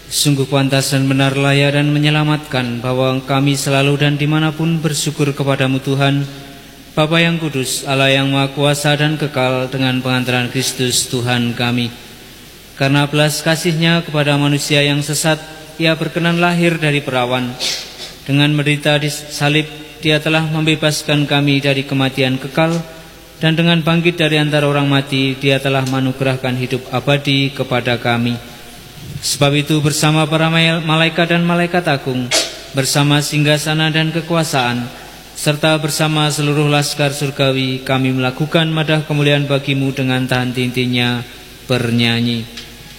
Sungguh pantas dan benar, layak dan menyelamatkan bahwa kami selalu dan dimanapun bersyukur kepadamu Tuhan, Bapa yang kudus, Allah yang maha kuasa dan kekal, dengan pengantaran Kristus Tuhan kami. Karena belas kasih-Nya kepada manusia yang sesat, Ia berkenan lahir dari perawan. Dengan menderita di salib, Dia telah membebaskan kami dari kematian kekal, dan dengan bangkit dari antara orang mati, Dia telah menganugerahkan hidup abadi kepada kami. Sebab itu bersama para malaikat dan malaikat agung, bersama singgasana dan kekuasaan, serta bersama seluruh laskar surgawi, kami melakukan madah kemuliaan bagimu dengan tahan tintinya bernyanyi.